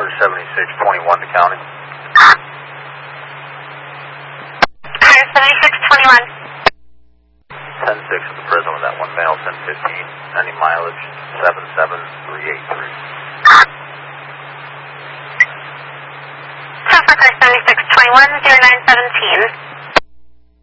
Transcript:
7621 to county. 7621. 10-6 at the prison with that one male, 1015, any mileage, 77383. Traffic 7621, 0917.